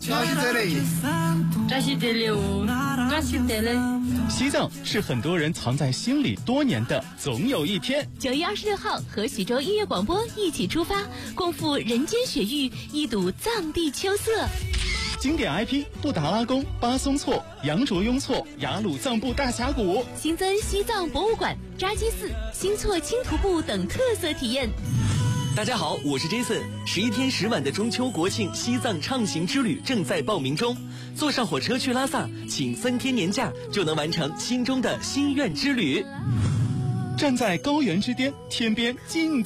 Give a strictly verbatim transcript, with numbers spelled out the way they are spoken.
西藏是很多人藏在心里多年的总有一天。 九月二十六号，和徐州音乐广播一起出发，共赴人间雪域，一睹藏地秋色。 经典 I P 布达拉宫、巴松措、羊卓雍措、雅鲁藏布大峡谷， 新增西藏博物馆、扎基寺、新措青徒步等特色体验。 大家好，我是 Jason。十一天十晚的中秋国庆西藏畅行之旅正在报名中，坐上火车去拉萨，请三天年假就能完成心中的心愿之旅。 站在高原之巅，天边静